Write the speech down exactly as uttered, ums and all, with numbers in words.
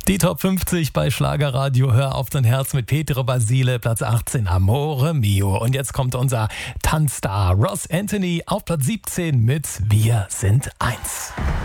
Die Top fünfzig bei Schlagerradio. Hör auf dein Herz mit Pietro Basile, Platz achtzehn, Amore Mio. Und jetzt kommt unser Tanzstar Ross Anthony auf Platz siebzehn mit Wir sind eins.